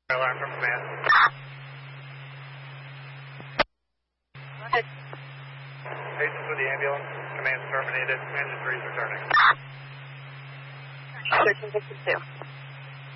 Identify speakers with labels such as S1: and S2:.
S1: Alarm from command.
S2: Go ahead.
S1: Patients with the ambulance. Command terminated. Engine 3 is returning.
S2: Search and Victim 2.